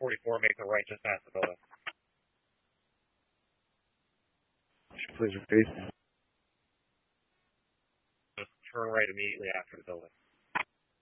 44, make the right just past the building. Please repeat. Just turn right immediately after the building.